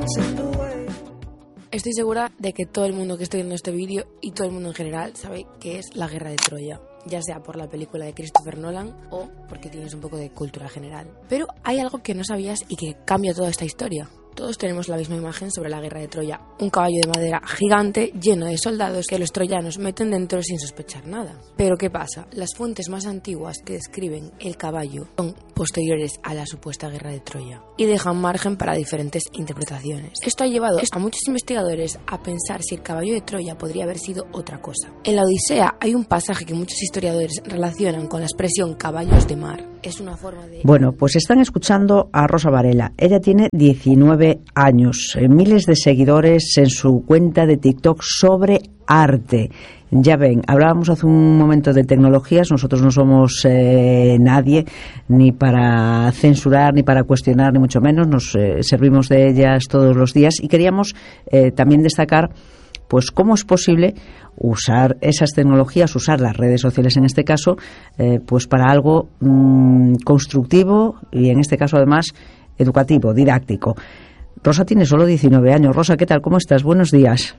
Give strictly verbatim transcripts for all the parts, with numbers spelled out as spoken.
Estoy segura de que todo el mundo que esté viendo este vídeo y todo el mundo en general sabe qué es la Guerra de Troya, ya sea por la película de Christopher Nolan o porque tienes un poco de cultura general. Pero hay algo que no sabías y que cambia toda esta historia. Todos tenemos la misma imagen sobre la Guerra de Troya, un caballo de madera gigante lleno de soldados que los troyanos meten dentro sin sospechar nada. Pero ¿qué pasa? Las fuentes más antiguas que describen el caballo son posteriores a la supuesta Guerra de Troya y dejan margen para diferentes interpretaciones. Esto ha llevado a muchos investigadores a pensar si el caballo de Troya podría haber sido otra cosa. En la Odisea hay un pasaje que muchos historiadores relacionan con la expresión caballos de mar. Es una forma de... Bueno, pues están escuchando a Rosa Varela. Ella tiene diecinueve años, eh, miles de seguidores en su cuenta de TikTok sobre arte. Ya ven, hablábamos hace un momento de tecnologías. Nosotros no somos eh, nadie ni para censurar ni para cuestionar, ni mucho menos. Nos eh, servimos de ellas todos los días y queríamos eh, también destacar pues cómo es posible usar esas tecnologías, usar las redes sociales en este caso, eh, pues para algo mmm, constructivo y en este caso además educativo, didáctico. Rosa tiene solo diecinueve años. Rosa, ¿qué tal? ¿Cómo estás? Buenos días.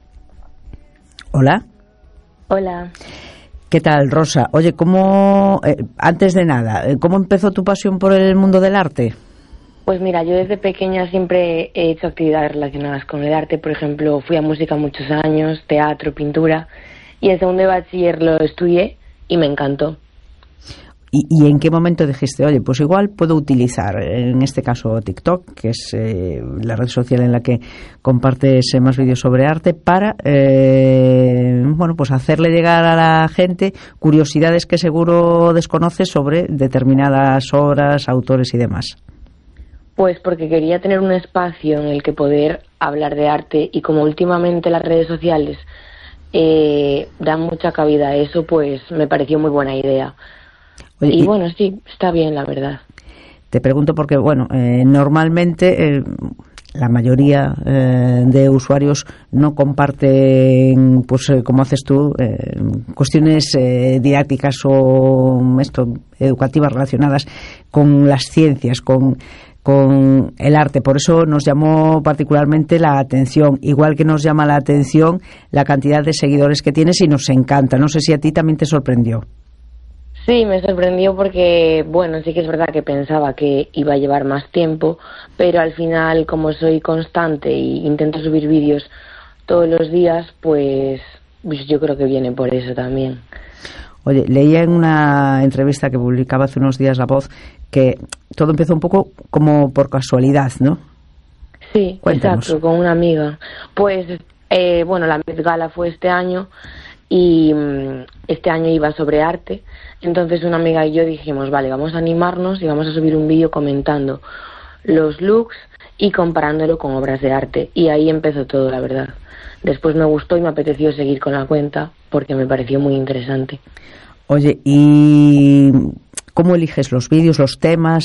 Hola. Hola. ¿Qué tal, Rosa? Oye, ¿cómo, eh, antes de nada, ¿cómo empezó tu pasión por el mundo del arte? Pues mira, yo desde pequeña siempre he hecho actividades relacionadas con el arte. Por ejemplo, fui a música muchos años, teatro, pintura, y en segundo de bachiller lo estudié y me encantó. ¿Y, ¿Y en qué momento dijiste, oye, pues igual puedo utilizar, en este caso TikTok, que es eh, la red social en la que compartes más vídeos sobre arte, para, eh, bueno, pues hacerle llegar a la gente curiosidades que seguro desconoces sobre determinadas obras, autores y demás? Pues porque quería tener un espacio en el que poder hablar de arte, y como últimamente las redes sociales eh, dan mucha cabida a eso, pues me pareció muy buena idea. Oye, y, y bueno, sí, está bien, la verdad. Te pregunto porque, bueno, eh, normalmente eh, la mayoría eh, de usuarios no comparten, pues eh, como haces tú, eh, cuestiones eh, didácticas o esto educativas relacionadas con las ciencias, con con el arte. Por eso nos llamó particularmente la atención, igual que nos llama la atención la cantidad de seguidores que tienes y nos encanta. No sé si a ti también te sorprendió. Sí, me sorprendió porque, bueno, sí que es verdad que pensaba que iba a llevar más tiempo, pero al final, como soy constante y intento subir vídeos todos los días, pues, pues yo creo que viene por eso también. Oye, leía en una entrevista que publicaba hace unos días La Voz que todo empezó un poco como por casualidad, ¿no? Sí, Cuéntanos. Exacto, con una amiga. Pues, eh, bueno, la Met Gala fue este año y um, este año iba sobre arte. Entonces una amiga y yo dijimos, vale, vamos a animarnos y vamos a subir un vídeo comentando los looks y comparándolo con obras de arte. Y ahí empezó todo, la verdad. Después me gustó y me apeteció seguir con la cuenta porque me pareció muy interesante. Oye, ¿y cómo eliges los vídeos, los temas?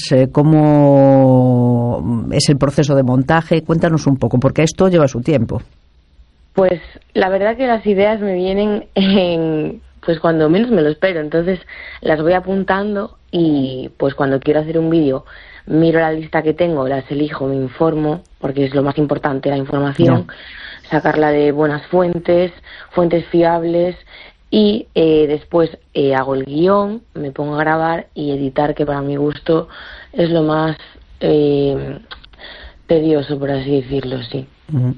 ¿Cómo es el proceso de montaje? Cuéntanos un poco, porque esto lleva su tiempo. Pues la verdad que las ideas me vienen en, pues cuando menos me lo espero. Entonces las voy apuntando y pues cuando quiero hacer un vídeo miro la lista que tengo, las elijo, me informo, porque es lo más importante, la información. Yeah. Sacarla de buenas fuentes, fuentes fiables, y eh, después eh, hago el guión, me pongo a grabar y editar, que para mi gusto es lo más eh, tedioso, por así decirlo, sí. Uh-huh.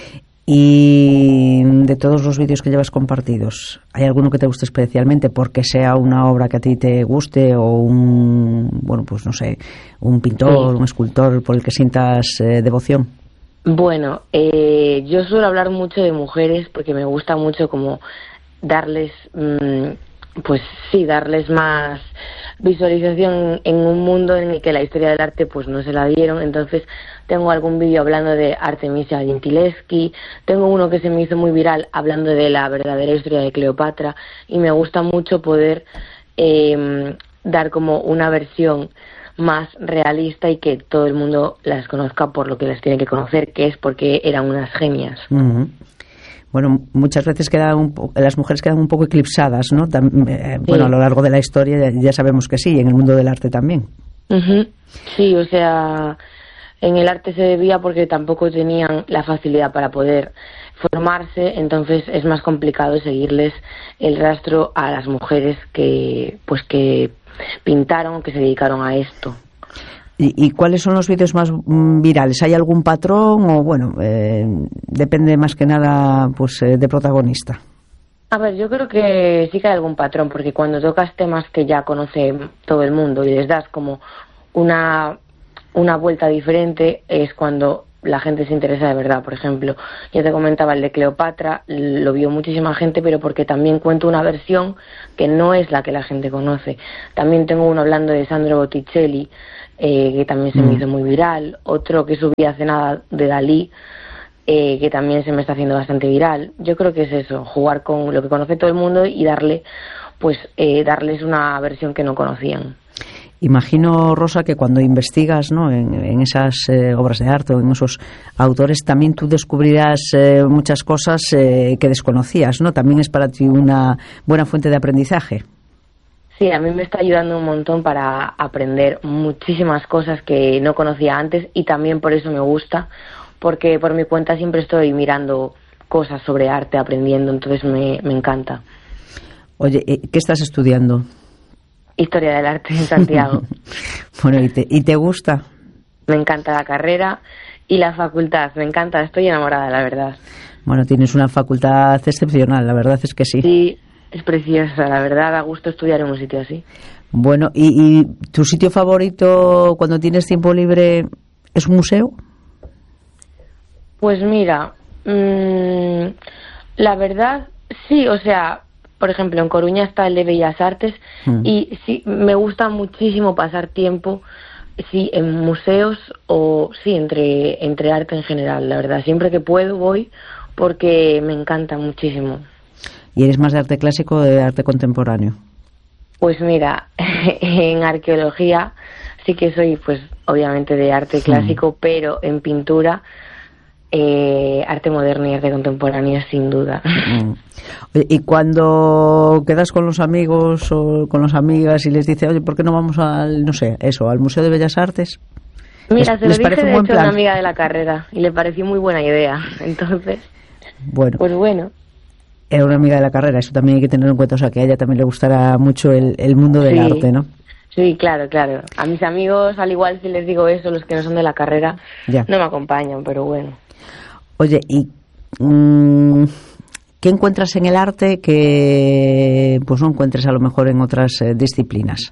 Y de todos los vídeos que llevas compartidos, ¿hay alguno que te guste especialmente porque sea una obra que a ti te guste o un, bueno, pues no sé, un pintor, sí. un escultor por el que sientas eh, devoción? Bueno, eh, yo suelo hablar mucho de mujeres porque me gusta mucho como darles, mmm, pues sí, darles más visualización en un mundo en el que la historia del arte pues no se la dieron. Entonces tengo algún vídeo hablando de Artemisia Gentileschi, tengo uno que se me hizo muy viral hablando de la verdadera historia de Cleopatra, y me gusta mucho poder eh, dar como una versión más realista y que todo el mundo las conozca por lo que las tiene que conocer, que es porque eran unas genias. Uh-huh. Bueno, muchas veces quedan un po- las mujeres quedan un poco eclipsadas, ¿no? Tam- eh, bueno, sí. A lo largo de la historia ya, ya sabemos que sí, en el mundo del arte también. Uh-huh. Sí, o sea, en el arte se debía porque tampoco tenían la facilidad para poder formarse, entonces es más complicado seguirles el rastro a las mujeres que pues que pintaron, que se dedicaron a esto. ¿Y, y cuáles son los vídeos más mm, virales? ¿Hay algún patrón o bueno, eh, depende más que nada pues eh, de protagonista? A ver, yo creo que sí que hay algún patrón, porque cuando tocas temas que ya conoce todo el mundo y les das como una una vuelta diferente, es cuando la gente se interesa de verdad. Por ejemplo, ya te comentaba el de Cleopatra, lo vio muchísima gente, pero porque también cuento una versión que no es la que la gente conoce. También tengo uno hablando de Sandro Botticelli, eh, que también se mm. me hizo muy viral. Otro que subí hace nada de Dalí, eh, que también se me está haciendo bastante viral. Yo creo que es eso, jugar con lo que conoce todo el mundo y darle, pues, eh, darles una versión que no conocían. Imagino, Rosa, que cuando investigas, ¿no?, en, en esas eh, obras de arte o en esos autores, también tú descubrirás eh, muchas cosas eh, que desconocías, ¿no? También es para ti una buena fuente de aprendizaje. Sí, a mí me está ayudando un montón para aprender muchísimas cosas que no conocía antes, y también por eso me gusta, porque por mi cuenta siempre estoy mirando cosas sobre arte, aprendiendo, entonces me, me encanta. Oye, ¿qué estás estudiando? Historia del arte en Santiago. Bueno, ¿y te, ¿y te gusta? Me encanta la carrera y la facultad, me encanta, estoy enamorada, la verdad. Bueno, tienes una facultad excepcional, la verdad es que sí. Sí, es preciosa, la verdad, da gusto estudiar en un sitio así. Bueno, ¿y, y tu sitio favorito cuando tienes tiempo libre es un museo? Pues mira, mmm, la verdad, sí, o sea, por ejemplo, en Coruña está el de Bellas Artes mm. y sí, me gusta muchísimo pasar tiempo, sí, en museos o sí, entre, entre arte en general, la verdad. Siempre que puedo voy porque me encanta muchísimo. ¿Y eres más de arte clásico o de arte contemporáneo? Pues mira, en arqueología sí que soy, pues, obviamente de arte clásico, mm. pero en pintura, eh, arte moderno y arte contemporáneo, sin duda. Mm. Y cuando quedas con los amigos o con las amigas y les dices, oye, ¿por qué no vamos al, no sé, eso, al Museo de Bellas Artes? Mira, se lo dije de hecho a una amiga de la carrera y le pareció muy buena idea. Entonces, bueno, pues bueno. Era una amiga de la carrera, eso también hay que tener en cuenta, o sea, que a ella también le gustará mucho el, el mundo del sí. arte, ¿no? Sí, claro, claro. A mis amigos, al igual si les digo eso, los que no son de la carrera, ya. no me acompañan, pero bueno. Oye, ¿y mmm, qué encuentras en el arte que pues no encuentres a lo mejor en otras eh, disciplinas?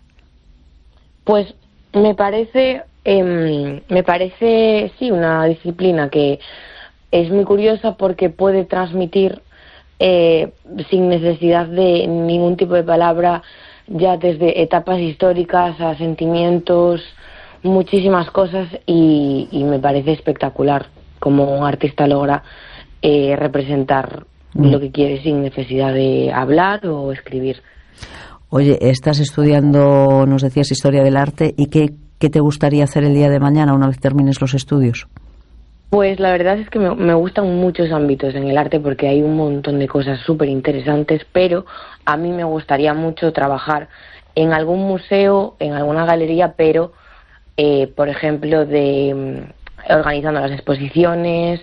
Pues me parece, eh, me parece, sí, una disciplina que es muy curiosa porque puede transmitir eh, sin necesidad de ningún tipo de palabra, ya desde etapas históricas a sentimientos, muchísimas cosas, y, y me parece espectacular como un artista logra eh, representar mm. lo que quiere sin necesidad de hablar o escribir. Oye, estás estudiando, nos decías, historia del arte, ¿y qué, qué te gustaría hacer el día de mañana una vez termines los estudios? Pues la verdad es que me, me gustan muchos ámbitos en el arte porque hay un montón de cosas súper interesantes, pero a mí me gustaría mucho trabajar en algún museo, en alguna galería, pero, eh, por ejemplo, de organizando las exposiciones,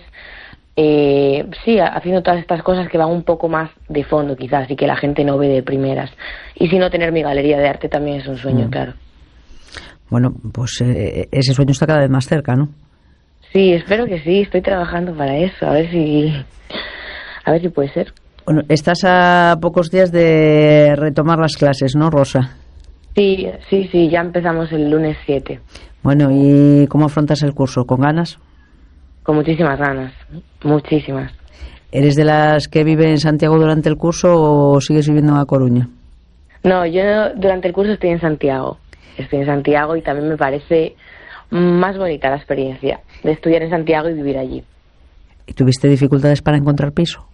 eh, sí, haciendo todas estas cosas que van un poco más de fondo quizás y que la gente no ve de primeras. Y si no, tener mi galería de arte también es un sueño, mm. claro. Bueno, pues eh, ese sueño está cada vez más cerca, ¿no? Sí, espero que sí, estoy trabajando para eso, a ver si a ver si puede ser. Bueno, estás a pocos días de retomar las clases, ¿no, Rosa? Sí, sí, sí, ya empezamos el lunes siete. Bueno, ¿y cómo afrontas el curso? ¿Con ganas? Con muchísimas ganas, muchísimas. ¿Eres de las que vive en Santiago durante el curso o sigues viviendo en A Coruña? No, yo durante el curso estoy en Santiago, estoy en Santiago y también me parece más bonita la experiencia de estudiar en Santiago y vivir allí. ¿Y tuviste dificultades para encontrar piso?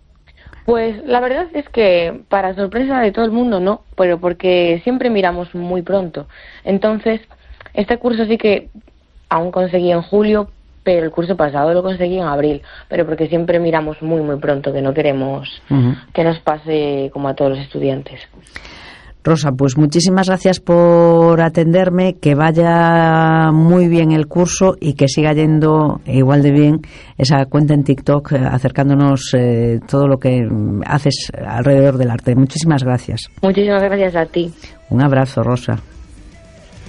Pues la verdad es que para sorpresa de todo el mundo no, pero porque siempre miramos muy pronto. Entonces, este curso sí que aún conseguí en julio, pero el curso pasado lo conseguí en abril, pero porque siempre miramos muy muy pronto, que no queremos uh-huh. que nos pase como a todos los estudiantes. Rosa, pues muchísimas gracias por atenderme, que vaya muy bien el curso y que siga yendo igual de bien esa cuenta en TikTok, acercándonos eh, todo lo que haces alrededor del arte. Muchísimas gracias. Muchísimas gracias a ti. Un abrazo, Rosa.